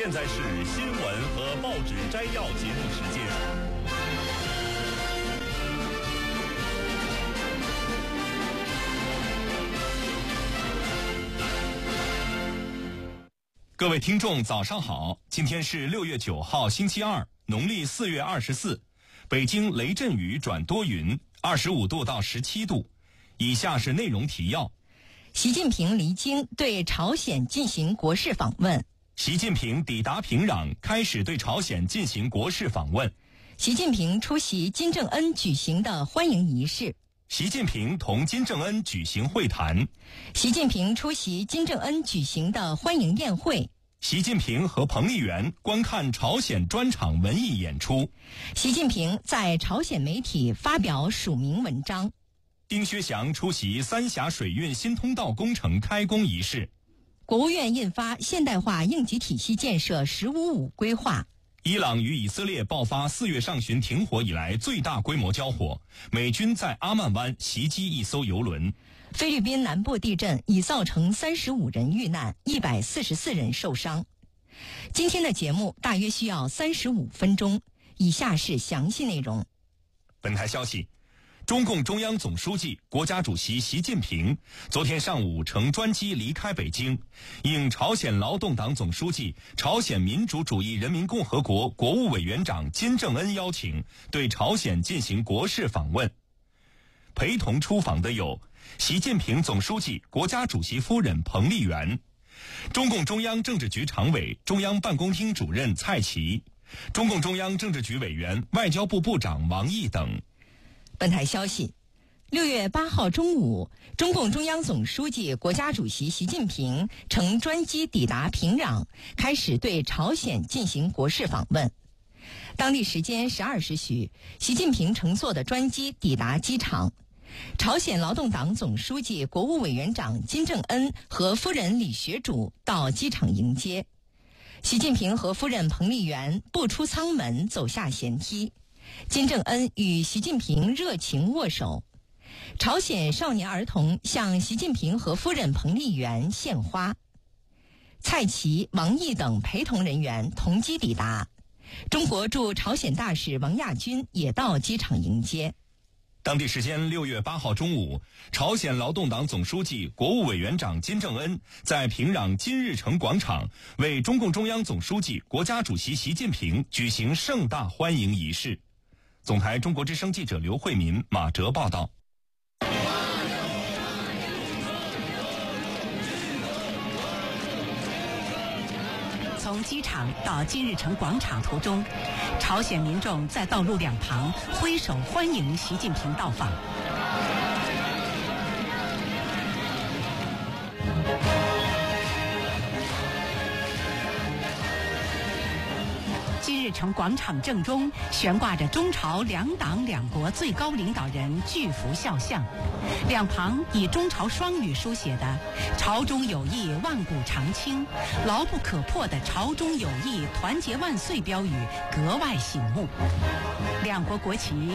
现在是新闻和报纸摘要节目时间。各位听众早上好，今天是6月9号星期二，农历4月24，北京雷阵雨转多云，25度到17度。以下是内容提要。 习近平离京对朝鲜进行国事访问。 习近平抵达平壤，开始对朝鲜进行国事访问。 习近平出席金正恩举行的欢迎仪式。 习近平同金正恩举行会谈。 习近平出席金正恩举行的欢迎宴会。 习近平和彭丽媛观看朝鲜专场文艺演出。 习近平在朝鲜媒体发表署名文章。 丁薛祥出席三峡水运新通道工程开工仪式。 国务院印发现代化应急体系建设“15+5”规划。 伊朗与以色列爆发4月上旬停火以来最大规模交火，美军在阿曼湾袭击一艘油轮。 菲律宾南部地震已造成35人遇难，144人受伤。今天的节目大约需要35分钟，以下是详细内容。 本台消息，中共中央总书记、国家主席习近平昨天上午乘专机离开北京，应朝鲜劳动党总书记、朝鲜民主主义人民共和国国务委员长金正恩邀请，对朝鲜进行国事访问。陪同出访的有习近平总书记、国家主席夫人彭丽媛，中共中央政治局常委、中央办公厅主任蔡奇，中共中央政治局委员、外交部部长王毅等。 本台消息，6月8号中午，中共中央总书记、国家主席习近平乘专机抵达平壤，开始对朝鲜进行国事访问。当地时间12时许，习近平乘坐的专机抵达机场。朝鲜劳动党总书记、国务委员长金正恩和夫人李学主到机场迎接。习近平和夫人彭丽媛步出舱门，走下舷梯。金正恩与习近平热情握手。朝鲜少年儿童向习近平和夫人彭丽媛献花。蔡奇、王毅等陪同人员同机抵达。中国驻朝鲜大使王亚军也到机场迎接。 当地时间6月8号中午，朝鲜劳动党总书记、国务委员长金正恩在平壤金日成广场为中共中央总书记、国家主席习近平举行盛大欢迎仪式。总台中国之声记者刘慧民、马哲报道。 从机场到金日成广场途中，朝鲜民众在道路两旁挥手欢迎习近平到访。金日成广场正中悬挂着中朝两党两国最高领导人巨幅肖像，两旁以中朝双语书写的“朝中有义万古长青，牢不可破”的“朝中有义团结万岁”标语格外醒目。两国国旗